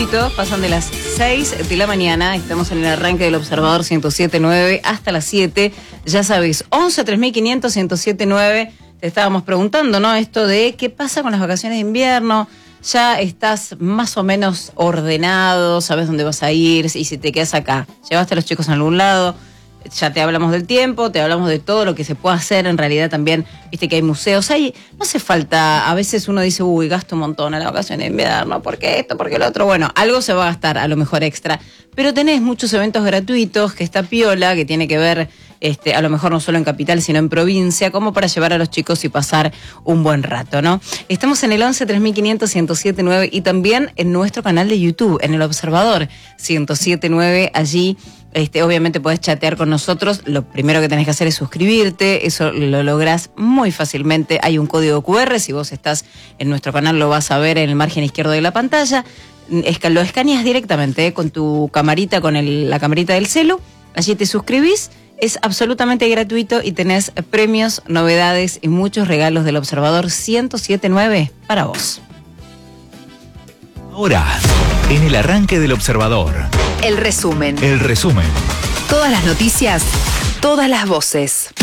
minutitos, pasan de las 6 de la mañana, estamos en el arranque del Observador 107.9 hasta las 7, ya sabéis, 11 3500 107.9, te estábamos preguntando, ¿no? Esto de qué pasa con las vacaciones de invierno, ya estás más o menos ordenado, sabes dónde vas a ir, y si te quedas acá, llevaste a los chicos a algún lado. Ya te hablamos del tiempo, te hablamos de todo lo que se puede hacer en realidad también, viste que hay museos, no hace falta, a veces uno dice, gasto un montón a la vacación de invierno, ¿por qué esto, por qué lo otro? Bueno, algo se va a gastar, a lo mejor extra, pero tenés muchos eventos gratuitos, que está piola, que tiene que ver, a lo mejor no solo en capital, sino en provincia, como para llevar a los chicos y pasar un buen rato, ¿no? Estamos en el 11 3500 107.9 y también en nuestro canal de YouTube, en el Observador 107.9, allí. Obviamente podés chatear con nosotros, lo primero que tenés que hacer es suscribirte, eso lo lográs muy fácilmente, hay un código QR, si vos estás en nuestro canal lo vas a ver en el margen izquierdo de la pantalla, lo escaneas directamente con tu camarita, con la camarita del celu, allí te suscribís, es absolutamente gratuito y tenés premios, novedades y muchos regalos del Observador 107.9 para vos. Ahora, en el arranque del Observador. El resumen. El resumen. Todas las noticias, todas las voces.